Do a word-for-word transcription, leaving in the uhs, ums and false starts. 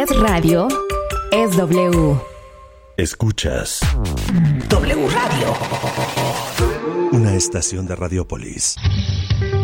es radio, es W. Escuchas W Radio. Una estación de Radiopolis.